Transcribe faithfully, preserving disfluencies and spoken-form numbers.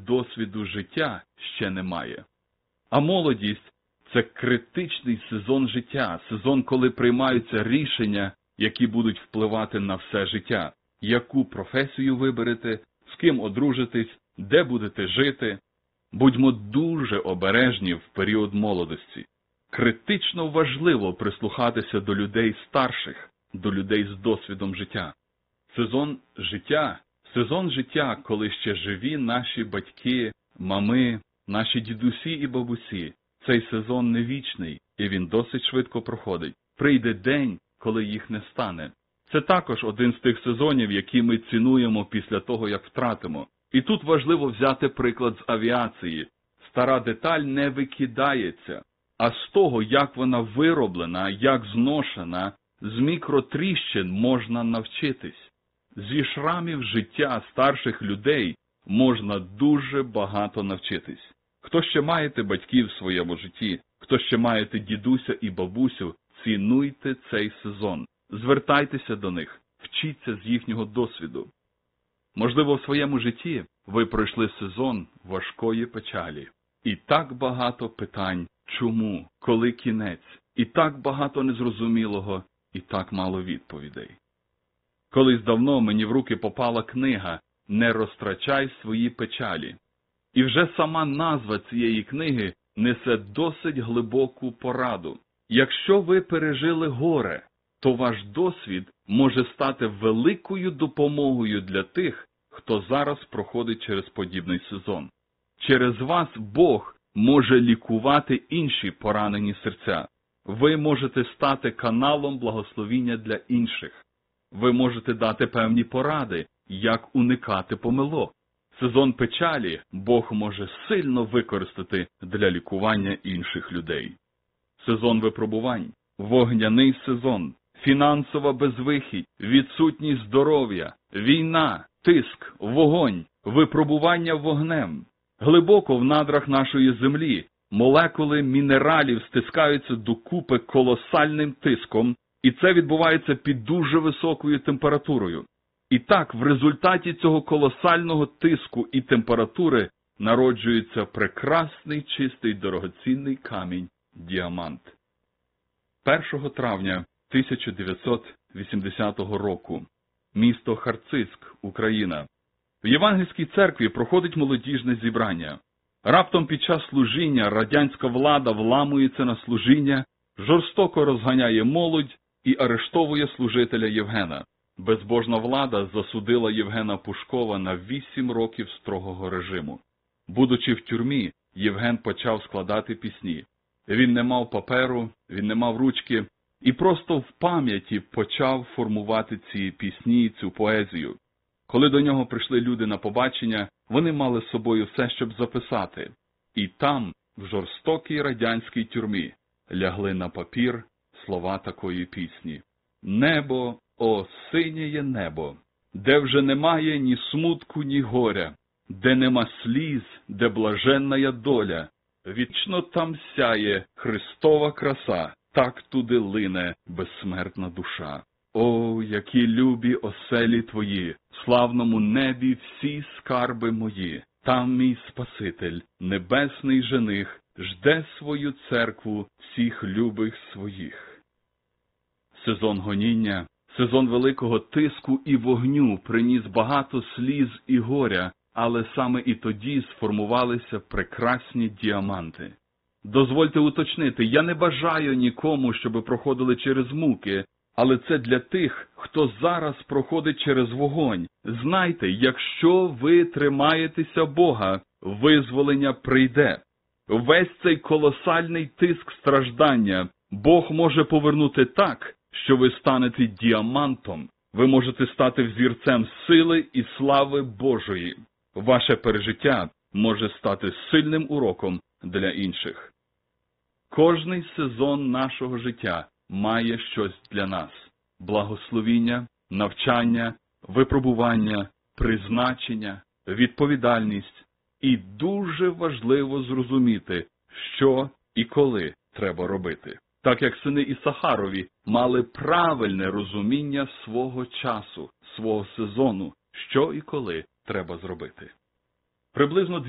досвіду життя ще немає. А молодість – це критичний сезон життя, сезон, коли приймаються рішення, які будуть впливати на все життя. Яку професію виберете, з ким одружитесь, де будете жити. Будьмо дуже обережні в період молодості. Критично важливо прислухатися до людей старших, до людей з досвідом життя. Сезон життя – сезон життя, коли ще живі наші батьки, мами, наші дідусі і бабусі. Цей сезон не вічний, і він досить швидко проходить. Прийде день, коли їх не стане. Це також один з тих сезонів, які ми цінуємо після того, як втратимо. І тут важливо взяти приклад з авіації. Стара деталь не викидається, а з того, як вона вироблена, як зношена, з мікротріщин можна навчитись. Зі шрамів життя старших людей можна дуже багато навчитись. Хто ще маєте батьків в своєму житті, хто ще маєте дідуся і бабусю, цінуйте цей сезон. Звертайтеся до них, вчіться з їхнього досвіду. Можливо, в своєму житті ви пройшли сезон важкої печалі. І так багато питань, чому, коли кінець, і так багато незрозумілого, і так мало відповідей. Колись давно мені в руки попала книга «Не розтрачай свої печалі». І вже сама назва цієї книги несе досить глибоку пораду. Якщо ви пережили горе, то ваш досвід може стати великою допомогою для тих, хто зараз проходить через подібний сезон. Через вас Бог може лікувати інші поранені серця. Ви можете стати каналом благословіння для інших. Ви можете дати певні поради, як уникати помилок. Сезон печалі Бог може сильно використати для лікування інших людей. Сезон випробувань, вогняний сезон, фінансова безвихідь, відсутність здоров'я, війна, тиск, вогонь, випробування вогнем. Глибоко в надрах нашої землі молекули мінералів стискаються докупи колосальним тиском, і це відбувається під дуже високою температурою. І так, в результаті цього колосального тиску і температури народжується прекрасний, чистий, дорогоцінний камінь – діамант. першого травня тисяча дев'ятсот вісімдесятого року. Місто Харцизьк, Україна. В Євангельській церкві проходить молодіжне зібрання. Раптом під час служіння радянська влада вламується на служіння, жорстоко розганяє молодь і арештовує служителя Євгена. Безбожна влада засудила Євгена Пушкова на вісім років строгого режиму. Будучи в тюрмі, Євген почав складати пісні. Він не мав паперу, він не мав ручки, і просто в пам'яті почав формувати ці пісні, цю поезію. Коли до нього прийшли люди на побачення, вони мали з собою все, щоб записати. І там, в жорстокій радянській тюрмі, лягли на папір слова такої пісні. «Небо, о, синєє небо, де вже немає ні смутку, ні горя, де нема сліз, де блаженна доля, вічно там сяє Христова краса, так туди лине безсмертна душа. О, які любі оселі твої, в славному небі всі скарби мої, там мій Спаситель, небесний жених, жде свою церкву всіх любих своїх». Сезон гоніння, сезон великого тиску і вогню приніс багато сліз і горя, але саме і тоді сформувалися прекрасні діаманти. Дозвольте уточнити, я не бажаю нікому, щоб проходили через муки, але це для тих, хто зараз проходить через вогонь. Знайте, якщо ви тримаєтеся Бога, визволення прийде. Весь цей колосальний тиск страждання Бог може повернути так, що ви станете діамантом. Ви можете стати взірцем сили і слави Божої. Ваше пережиття може стати сильним уроком для інших. Кожний сезон нашого життя має щось для нас. Благословіння, навчання, випробування, призначення, відповідальність. І дуже важливо зрозуміти, що і коли треба робити. Так як сини Ісахарові мали правильне розуміння свого часу, свого сезону, що і коли треба зробити. Приблизно